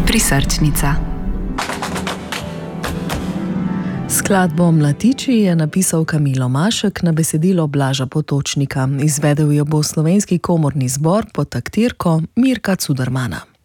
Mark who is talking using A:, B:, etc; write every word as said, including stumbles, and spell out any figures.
A: Prisrčnica.
B: Skladbo Mlatiči je napisal Kamilo Mašek na besedilo Blaža Potočnika. Izvedel jo bo Slovenski komorni zbor pod taktirko Mirka Cudermana.